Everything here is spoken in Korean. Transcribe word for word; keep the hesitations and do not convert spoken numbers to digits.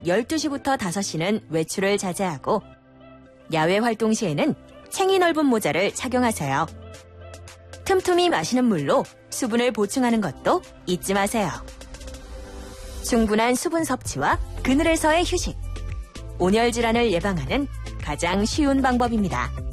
열두 시부터 다섯 시는 외출을 자제하고 야외 활동 시에는 챙이 넓은 모자를 착용하세요. 틈틈이 마시는 물로 수분을 보충하는 것도 잊지 마세요. 충분한 수분 섭취와 그늘에서의 휴식. 온열 질환을 예방하는 가장 쉬운 방법입니다.